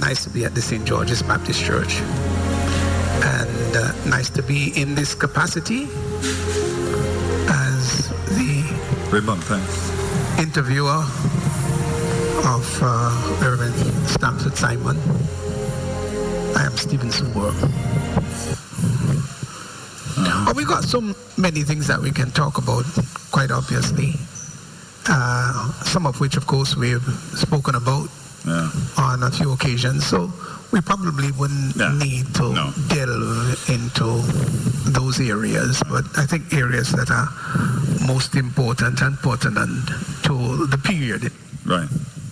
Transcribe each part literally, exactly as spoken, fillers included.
nice to be at the Saint George's Baptist Church. And uh, nice to be in this capacity as the Raymond, thanks. interviewer of uh, Reverend Stamford Simon. I am Stephen Subor. Uh-huh. But we got so many things that we can talk about, quite obviously. Uh, some of which, of course, we've spoken about yeah. on a few occasions. So we probably wouldn't yeah. need to no. delve into those areas. But I think areas that are most important and pertinent to the period. Right.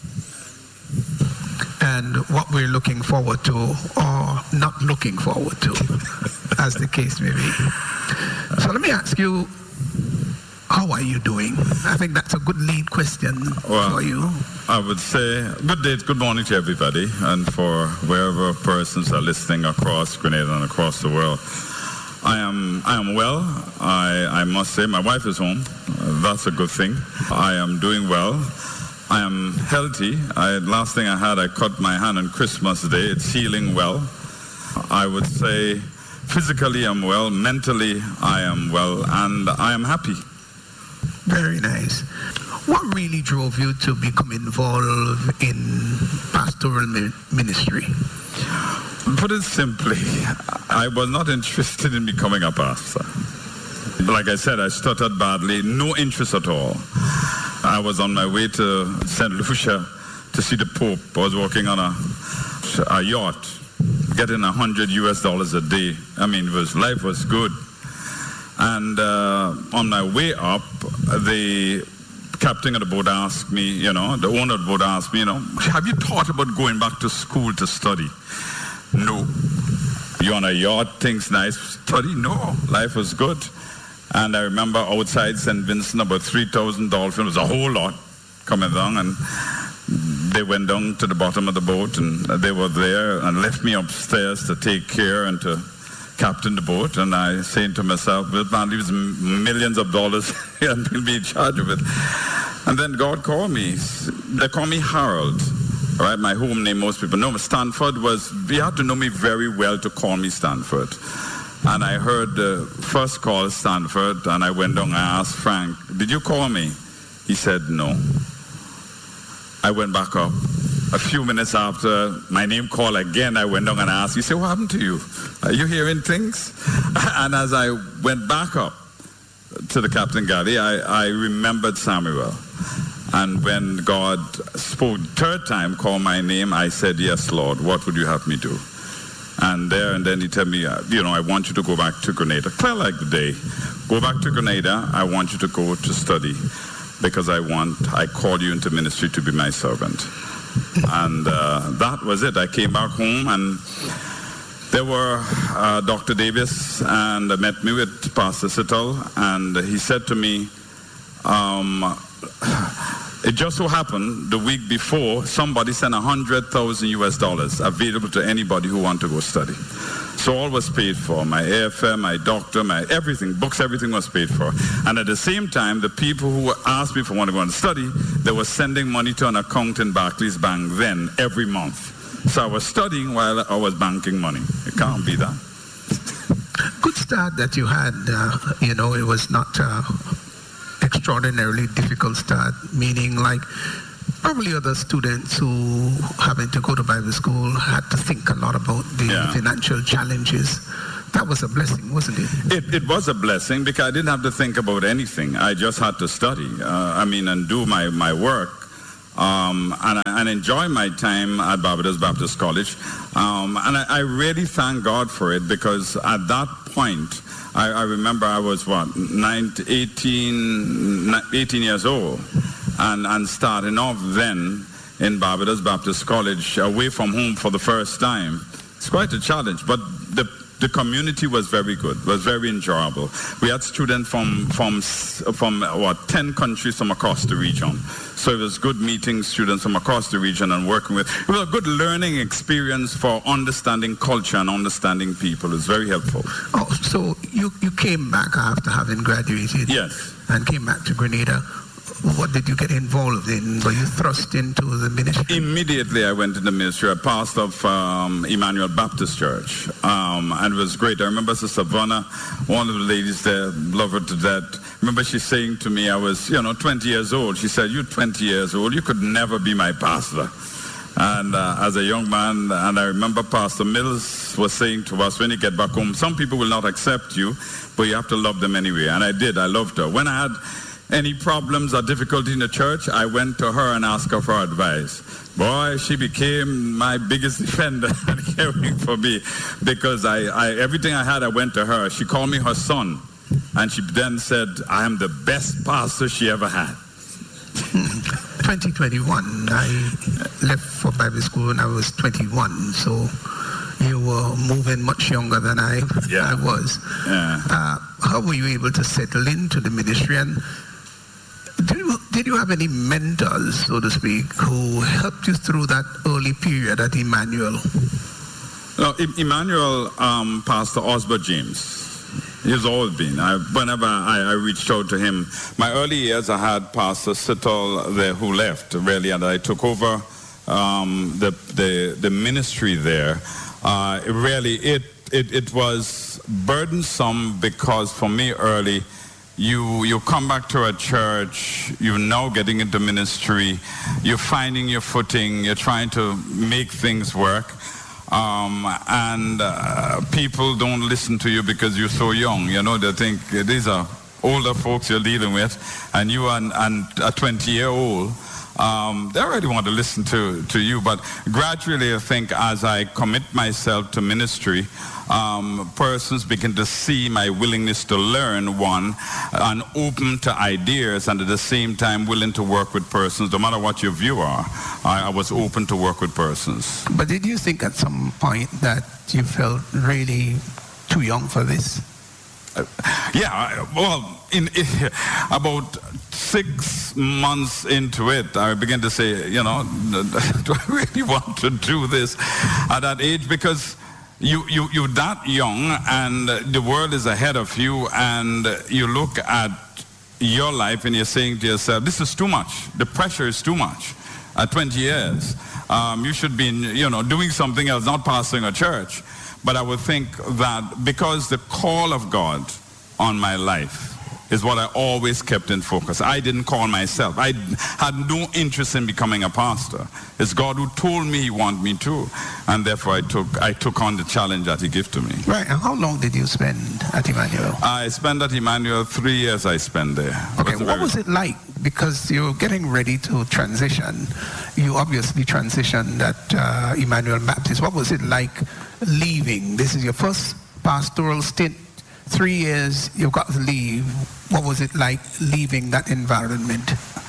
And what we're looking forward to or not looking forward to, as the case may be. So let me ask you, how are you doing? I think that's a good lead question well, for you. I would say good day, good morning to everybody, and for wherever persons are listening across Grenada and across the world. I am I am well. I, I must say my wife is home. Uh, that's a good thing. I am doing well. I am healthy. I, last thing I had, I cut my hand on Christmas Day. It's healing well. I would say physically I'm well, mentally I am well, and I am happy. Very nice. What really drove you to become involved in pastoral ministry? Put it simply, I was not interested in becoming a pastor. Like I said, I stuttered badly, no interest at all. I was on my way to Saint Lucia to see the Pope. I was working on a, a yacht, getting a hundred U S dollars a day. I mean, it was, life was good. And uh, on my way up, the captain of the boat asked me, you know, the owner of the boat asked me, you know, have you thought about going back to school to study? No. You're on a yacht, things nice. Study? No. Life was good. And I remember outside Saint Vincent, about three thousand dolphins, it was a whole lot coming down, and they went down to the bottom of the boat, and they were there and left me upstairs to take care and to captain the boat. And I saying to myself, well, man, leaves millions of dollars and he'll be in charge of it. And then God called me. They call me Harold. All right, my home name, most people know me. Stanford was, you had to know me very well to call me Stanford. And I heard the first call, Stanford, and I went down and I asked Frank, did you call me? He said, no. I went back up. A few minutes after my name call again, I went down and asked, he said, what happened to you? Are you hearing things? And as I went back up to the captain galley, I, I remembered Samuel. And when God spoke third time, called my name, I said, yes, Lord, what would you have me do? And there and then he told me, uh, you know, I want you to go back to Grenada. Clear like the day. Go back to Grenada. I want you to go to study because I want, I called you into ministry to be my servant. And uh, that was it. I came back home, and there were uh, Doctor Davis, and I met me with Pastor Sittle, and he said to me, um, it just so happened the week before somebody sent a hundred thousand U S dollars available to anybody who want to go study. So all was paid for. My A F M, my doctor, my everything, books, everything was paid for. And at the same time, the people who asked me if I wanted to go and study, they were sending money to an account in Barclays Bank then every month. So I was studying while I was banking money. It can't be that. Good start that you had. Uh, you know, it was not uh, extraordinarily difficult start, meaning like probably other students who having to go to Bible school had to think a lot about the yeah. financial challenges. That was a blessing, wasn't it? it? It was a blessing because I didn't have to think about anything. I just had to study, uh, I mean, and do my, my work. Um, and, and enjoy my time at Barbados Baptist College. Um, and I, I really thank God for it because at that point, I, I remember I was, what, nineteen, eighteen, eighteen years old, and, and starting off then in Barbados Baptist College, away from home for the first time. It's quite a challenge, but the the community was very good, was very enjoyable. We had students from, from, from what, ten countries from across the region. So it was good meeting students from across the region and working with. It was a good learning experience for understanding culture and understanding people. It was very helpful. Oh, so you, you came back after having graduated? Yes. And came back to Grenada. what did you get involved in? Were you thrust into the ministry? Immediately I went into ministry. I pastor of um, Emmanuel Baptist Church, um, and it was great. I remember Sister Vanna, one of the ladies there, love her to death. Remember she saying to me, I was, you know, twenty years old. She said, "You're twenty years old. You could never be my pastor." And uh, as a young man, and I remember Pastor Mills was saying to us, when you get back home, some people will not accept you, but you have to love them anyway. And I did. I loved her. When I had any problems or difficulty in the church, I went to her and asked her for advice. Boy, she became my biggest defender and caring for me, because I, I, everything I had, I went to her. She called me her son, and she then said, "I am the best pastor she ever had." twenty twenty-one, I left for Bible school when I was twenty-one, so you were moving much younger than I, yeah. I was. Yeah. Uh, how were you able to settle into the ministry? And did you, did you have any mentors, so to speak, who helped you through that early period at Emmanuel? No, Emmanuel, um, Pastor Osbert James. He's always been. I, whenever I, I reached out to him, my early years I had Pastor Sittle there who left, really, and I took over um, the, the the ministry there. Uh, it really, it, it it was burdensome, because for me early, you you come back to a church, you're now getting into ministry, you're finding your footing, you're trying to make things work. Um, and uh, people don't listen to you because you're so young. You know, they think these are older folks you're dealing with, and you are and a twenty-year-old. Um, they already want to listen to, to you. But gradually, I think, as I commit myself to ministry, um, persons begin to see my willingness to learn, one, and open to ideas, and at the same time willing to work with persons. No matter what your view are, I, I was open to work with persons. But did you think at some point that you felt really too young for this? Uh, yeah, well, in, in about six months into it, I began to say, you know, do I really want to do this at that age? Because you, you, you're that young, and the world is ahead of you, and you look at your life and you're saying to yourself, this is too much. The pressure is too much. At twenty years, um, you should be, you know, doing something else, not pastoring a church. But I would think that because the call of God on my life is what I always kept in focus. I didn't call myself. I had no interest in becoming a pastor. It's God who told me he wanted me to, and therefore I took I took on the challenge that he gave to me. Right, and how long did you spend at Emmanuel? I spent at Emmanuel three years I spent there. Okay, what was it like? Because you're getting ready to transition. You obviously transitioned at uh, Emmanuel Baptist. What was it like leaving? This is your first pastoral stint. Three years, you've got to leave. What was it like leaving that environment?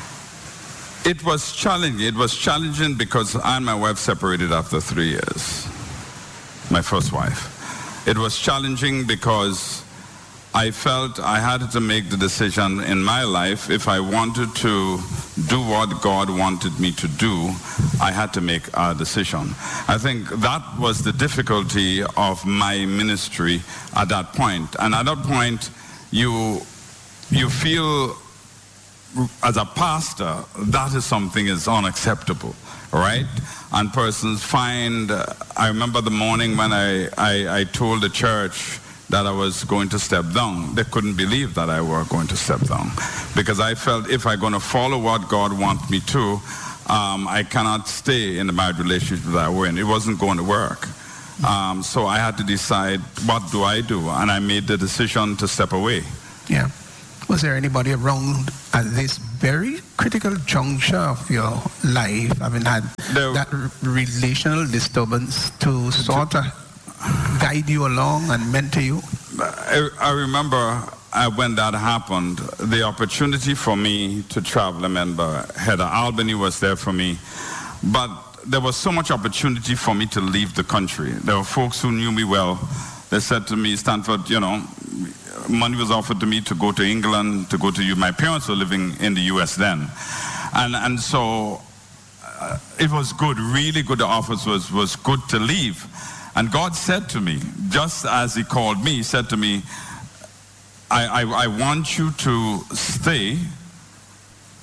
It was challenging. It was challenging because I and my wife separated after three years. My first wife. It was challenging because I felt I had to make the decision in my life. If I wanted to do what God wanted me to do, I had to make a decision. I think that was the difficulty of my ministry at that point. And at that point, you, you feel as a pastor, that is something is unacceptable, right? And persons find, uh, I remember the morning when I, I, I told the church that I was going to step down. They couldn't believe that I were going to step down, because I felt if I'm going to follow what God wants me to, um, I cannot stay in the marriage relationship that I were in. It wasn't going to work. Um, so I had to decide, what do I do? And I made the decision to step away. Yeah. Was there anybody around at this very critical juncture of your life, having had there, that relational disturbance, to sort of guide you along and mentor you? I, I remember uh, when that happened, the opportunity for me to travel. I remember Heather Albany was there for me, but there was so much opportunity for me to leave the country. There were folks who knew me well. They said to me, Stanford, you know, money was offered to me to go to England, to go to you. My parents were living in the U S then. And and so uh, it was good, really good. The offers was, was good to leave. And God said to me, just as he called me, he said to me, I, I, I want you to stay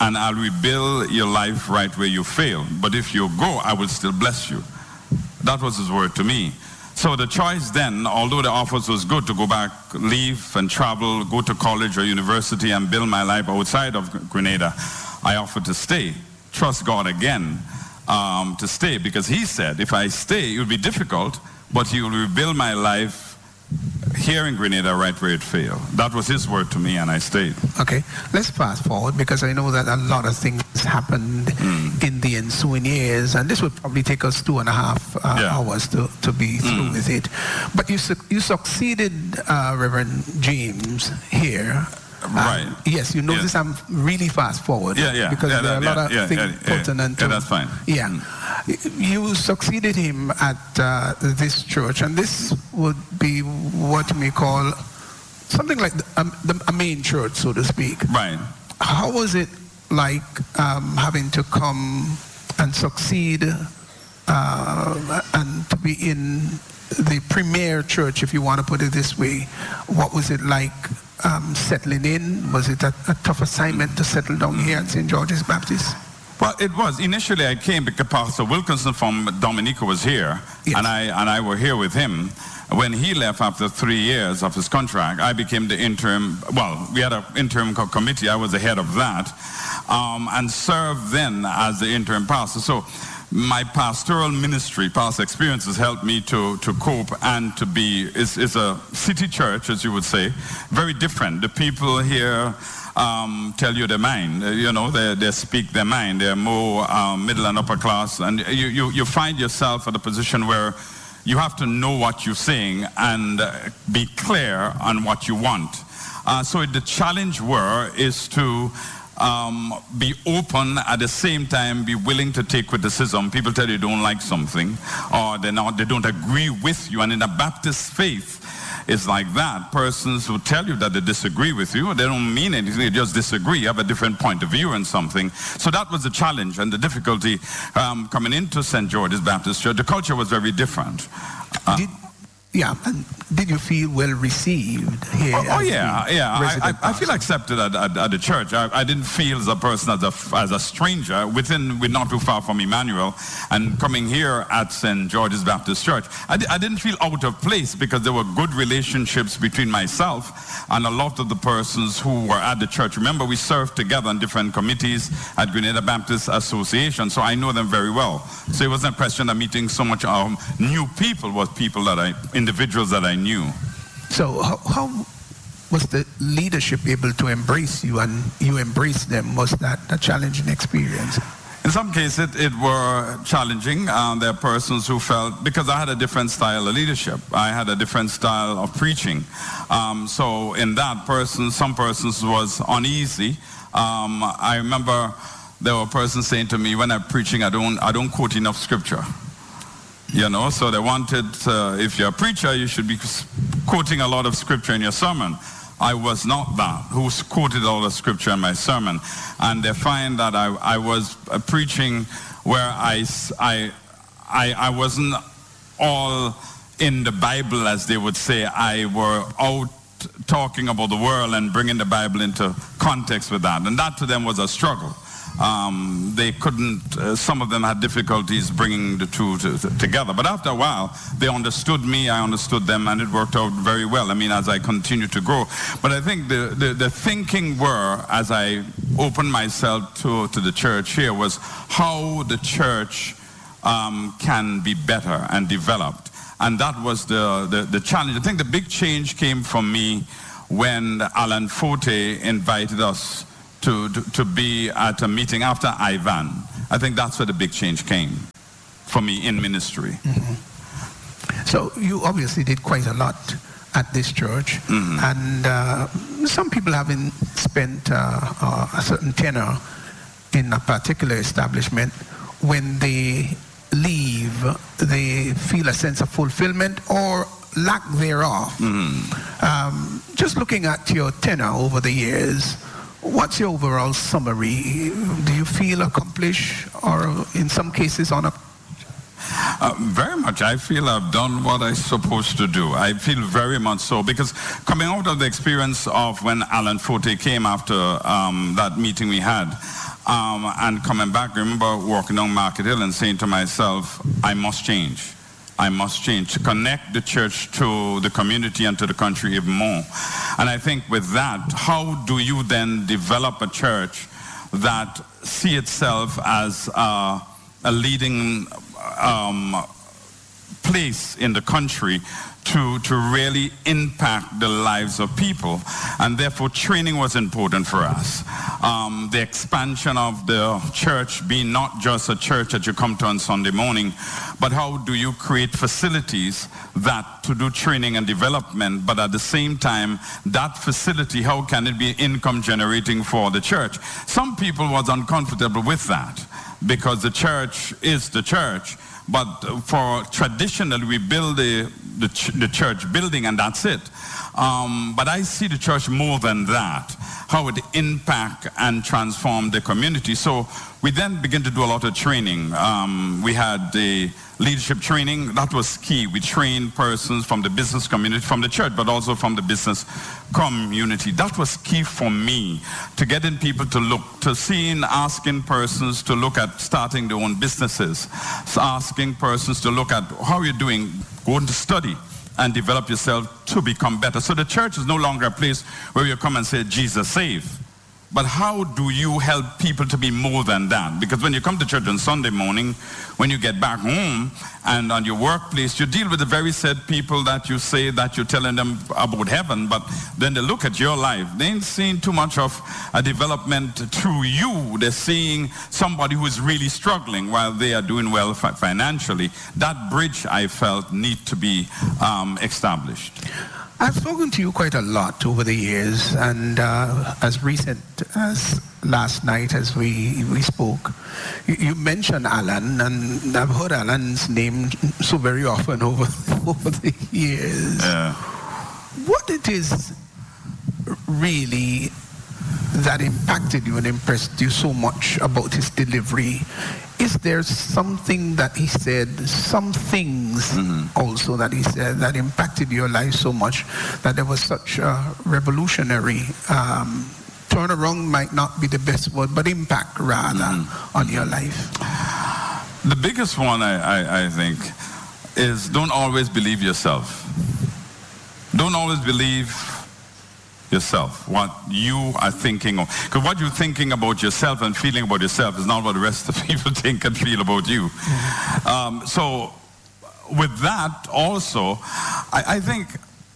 and I'll rebuild your life right where you fail. But if you go, I will still bless you. That was his word to me. So the choice then, although the offers was good to go back, leave and travel, go to college or university and build my life outside of Grenada, I offered to stay. Trust God again um, to stay, because he said, if I stay, it will be difficult, but he will rebuild my life here in Grenada right where it failed. That was his word to me, and I stayed. Okay, let's fast forward, because I know that a lot of things happened mm. in the ensuing years, and this would probably take us two and a half uh, yeah. hours to, to be through mm. with it. But you su- you succeeded uh, Reverend James here. Right. Um, yes, you notice yeah. I'm really fast forward. Yeah, yeah. Because yeah, there are a lot yeah, of yeah, things yeah, pertinent yeah, to... Yeah, that's fine. Yeah. Mm. You succeeded him at uh, this church, and this would be what you may call something like the, um, the, a main church, so to speak. Right. How was it like um, having to come and succeed uh, and to be in the premier church, if you want to put it this way? What was it like um, settling in? Was it a, a tough assignment to settle down here at Saint George's Baptist? Well, it was. Initially, I came because Pastor Wilkinson from Dominica was here, yes. and I and I were here with him. When he left after three years of his contract, I became the interim, well, we had an interim co- committee. I was the head of that, um, and served then as the interim pastor. So my pastoral ministry, past experiences helped me to, to cope and to be, it's, it's a city church, as you would say, very different. The people here um, tell you their mind, you know, they, they speak their mind. They're more um, middle and upper class, and you, you, you find yourself at a position where you have to know what you're saying and uh, be clear on what you want. Uh, so the challenge were is to um, be open, at the same time be willing to take criticism. People tell you don't like something, or they're not, they don't agree with you. And in the Baptist faith, it's like that. Persons who tell you that they disagree with you, they don't mean anything, they just disagree. You have a different point of view on something. So that was the challenge and the difficulty um, coming into Saint George's Baptist Church. The culture was very different. Uh, did, yeah, and did you feel well received here? Oh, oh yeah, yeah. I, I, I feel accepted at, at, at the church. I, I didn't feel as a person, as a, as a stranger. Within, we're not too far from Emmanuel, and coming here at Saint George's Baptist Church, I, I didn't feel out of place, because there were good relationships between myself and a lot of the persons who were at the church. Remember, we served together on different committees at Grenada Baptist Association, so I know them very well. So it wasn't a question of meeting so much um, new people, was people that I, individuals that I knew. So how, how was the leadership able to embrace you, and you embraced them? Was that a challenging experience? In some cases, it, it were challenging. Um, there are persons who felt, because I had a different style of leadership, I had a different style of preaching. Um, so in that, person, some persons was uneasy. Um, I remember there were persons saying to me, when I'm preaching, I don't, I don't quote enough scripture. You know, so they wanted, uh, if you're a preacher, you should be quoting a lot of scripture in your sermon. I was not that, who quoted all the scripture in my sermon. And they find that I, I was uh, preaching where I, I, I, I wasn't all in the Bible, as they would say. I were out talking about the world and bringing the Bible into context with that. And that to them was a struggle. Um, they couldn't, uh, some of them had difficulties bringing the two to, to, together. But after a while, they understood me, I understood them, and it worked out very well, I mean, as I continued to grow. But I think the, the, the thinking were, as I opened myself to, to the church here, was how the church um, can be better and developed. And that was the, the, the challenge. I think the big change came from me when Alan Forte invited us To, to, to be at a meeting after Ivan. I think that's where the big change came for me in ministry. Mm-hmm. So you obviously did quite a lot at this church, mm-hmm. and uh, some people having spent uh, uh, a certain tenure in a particular establishment, when they leave, they feel a sense of fulfillment or lack thereof. Mm-hmm. Um, just looking at your tenure over the years, what's your overall summary? Do you feel accomplished, or in some cases on a... Uh, very much. I feel I've done what I'm supposed to do. I feel very much so, because coming out of the experience of when Alan Forte came after um, that meeting we had, um, and coming back, I remember walking down Market Hill and saying to myself, I must change. I must change to connect the church to the community and to the country even more. And I think with that, how do you then develop a church that see itself as uh, a leading um, place in the country to, to really impact the lives of people? And therefore training was important for us. Um, the expansion of the church being not just a church that you come to on Sunday morning, but how do you create facilities that to do training and development, but at the same time, that facility, how can it be income generating for the church? Some people was uncomfortable with that because the church is the church. But for traditionally, we build the, the, ch the church building and that's it. Um, but I see the church more than that, how it impact and transform the community. So we then begin to do a lot of training. Um, we had the leadership training. That was key. We trained persons from the business community, from the church, but also from the business community. That was key for me, to getting people to look, to seeing, asking persons to look at starting their own businesses, so asking persons to look at how you're doing, going to study and develop yourself to become better. So the church is no longer a place where you come and say, Jesus save. But how do you help people to be more than that? Because when you come to church on Sunday morning, when you get back home and on your workplace, you deal with the very said people that you say that you're telling them about heaven, but then they look at your life. They ain't seeing too much of a development through you. They're seeing somebody who is really struggling while they are doing well financially. That bridge, I felt, need to be um, established. I've spoken to you quite a lot over the years, and uh, as recent as last night as we, we spoke, you, you mentioned Alan, and I've heard Alan's name so very often over, over the years. Yeah. What it is really that impacted you and impressed you so much about his delivery? Is there something that he said, some things mm-hmm. also that he said that impacted your life so much that there was such a revolutionary um, turnaround might not be the best word, but impact rather mm-hmm. on your life? The biggest one, I, I, I think, is don't always believe yourself. Don't always believe yourself, what you are thinking of. Because what you're thinking about yourself and feeling about yourself is not what the rest of the people think and feel about you. Mm-hmm. um, so with that also, I, I think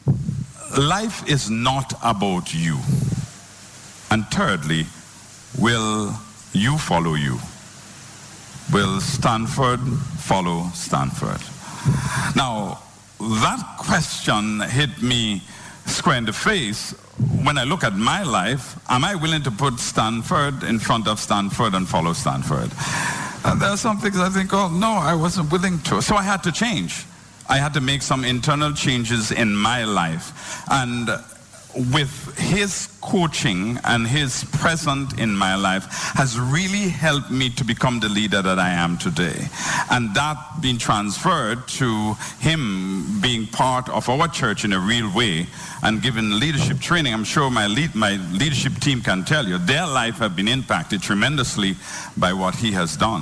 life is not about you. And thirdly, will you follow you? Will Stanford follow Stanford? Now, that question hit me square in the face. When I look at my life, am I willing to put Stanford in front of Stanford and follow Stanford? And there are some things I think, oh, no, I wasn't willing to. So I had to change. I had to make some internal changes in my life. And with his coaching and his presence in my life has really helped me to become the leader that I am today. And that being transferred to him being part of our church in a real way and given leadership training, I'm sure my lead, my leadership team can tell you, their life have been impacted tremendously by what he has done.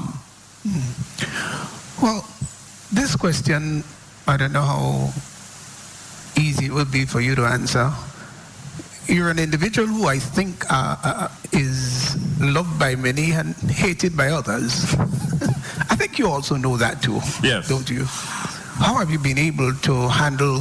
Mm. Well, this question, I don't know how easy it would be for you to answer. You're an individual who I think uh, uh, is loved by many and hated by others. I think you also know that too, yes. Don't you? How have you been able to handle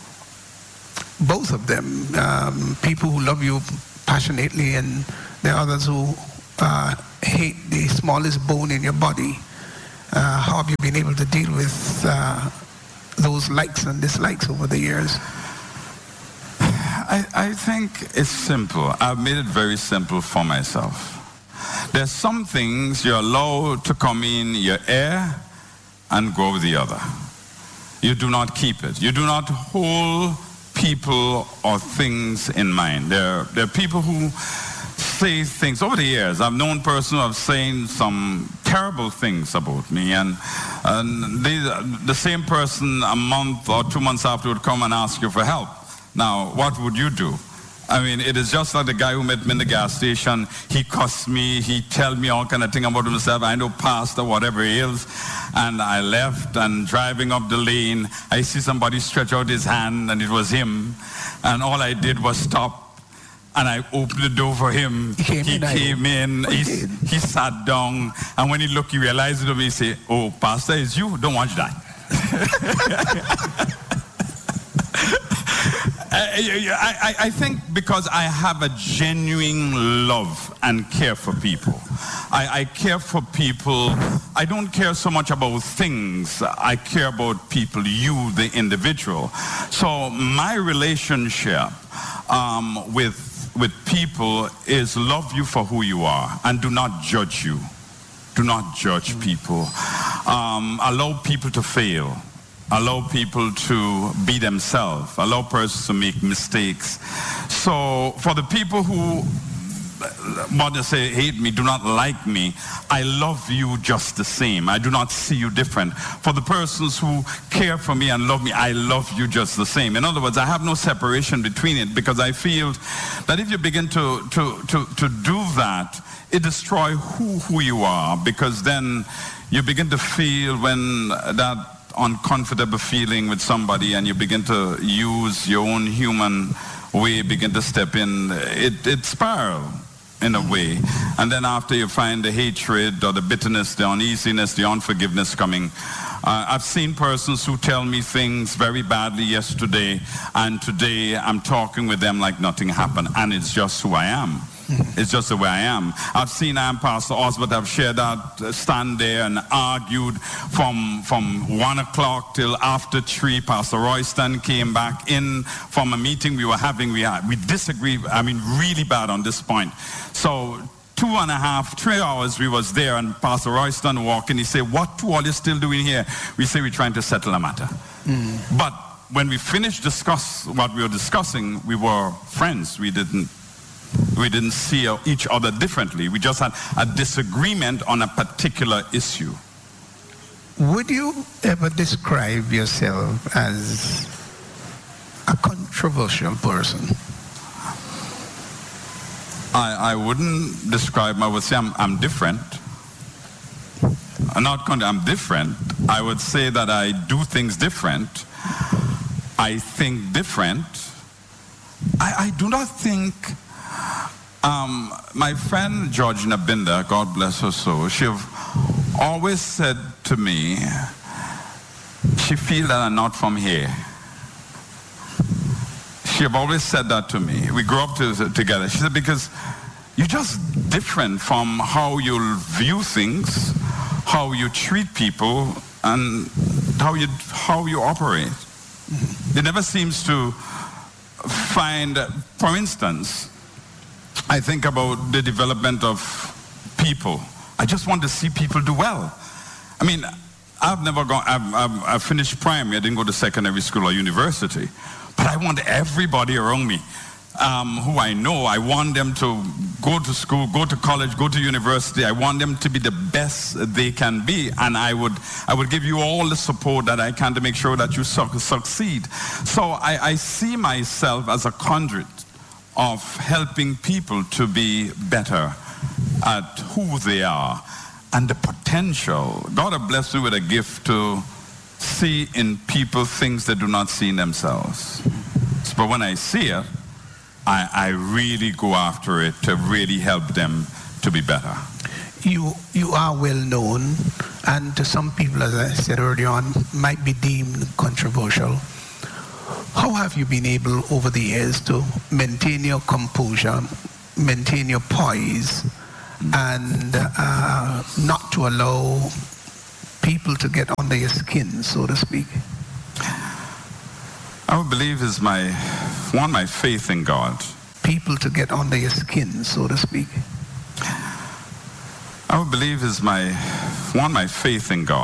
both of them? Um, people who love you passionately and there are others who uh, hate the smallest bone in your body. Uh, how have you been able to deal with uh, those likes and dislikes over the years? I, I think it's simple. I've made it very simple for myself. There's some things you're allowed to come in your ear and go with the other. You do not keep it. You do not hold people or things in mind. There, there are people who say things. Over the years, I've known persons who have said some terrible things about me, and, and they, the same person a month or two months after would come and ask you for help. Now, what would you do? I mean, it is just like the guy who met me in the gas station. He cussed me. He tell me all kind of thing about himself. I know pastor, whatever he is. And I left, and driving up the lane, I see somebody stretch out his hand, and it was him. And all I did was stop, and I opened the door for him. He came he in. Came in he, he sat down, and when he looked, he realized it was me. He said, "Oh, pastor, it's you? Don't watch that." I, I, I think because I have a genuine love and care for people. I, I care for people. I don't care so much about things. I care about people, you, the individual. So my relationship um, with, with people is love you for who you are and do not judge you. Do not judge people. Um, allow people to fail. Allow people to be themselves. Allow persons to make mistakes. So for the people who want to say hate me, do not like me, I love you just the same. I do not see you different. For the persons who care for me and love me, I love you just the same. In other words, I have no separation between it, because I feel that if you begin to, to, to, to do that, it destroys who, who you are, because then you begin to feel when that uncomfortable feeling with somebody and you begin to use your own human way, begin to step in, it, it spirals in a way. And then after you find the hatred or the bitterness, the uneasiness, the unforgiveness coming. Uh, I've seen persons who tell me things very badly yesterday, and today I'm talking with them like nothing happened, and it's just who I am. It's just the way I am. I've seen I am Pastor Osbert. I've shared that, uh, stand there and argued from from one o'clock till after three. Pastor Royston came back in from a meeting we were having. We had, we disagreed, I mean, really bad on this point. So two and a half, three hours we was there, and Pastor Royston walked in. He said, "What two are you still doing here?" We say we're trying to settle a matter. Mm. But when we finished discuss what we were discussing, we were friends. We didn't We didn't see each other differently. We just had a disagreement on a particular issue. Would you ever describe yourself as a controversial person? I, I wouldn't describe, I would say I'm, I'm different. I'm not con- I'm different. I would say that I do things different. I think different. I, I do not think... Um, my friend Georgina Binder, God bless her soul, she always said to me, she feels that I'm not from here. She have always said that to me. We grew up to, together. She said, because you're just different from how you view things, how you treat people, and how you, how you operate. It never seems to find, for instance, I think about the development of people. I just want to see people do well. I mean, I've never gone, I've, I've, I've finished primary, I didn't go to secondary school or university, but I want everybody around me um, who I know, I want them to go to school, go to college, go to university. I want them to be the best they can be, and I would, I would give you all the support that I can to make sure that you su- succeed. So I, I see myself as a conduit of helping people to be better at who they are and the potential. God has blessed me with a gift to see in people things they do not see in themselves. But when I see it, I, I really go after it to really help them to be better. You, you are well known, and to some people, as I said earlier on, might be deemed controversial. How have you been able over the years to maintain your composure, maintain your poise, and uh, not to allow people to get under your skin, so to speak? I would believe is my, one, my faith in God. People to get under your skin, so to speak. I would believe is my, one, my faith in God.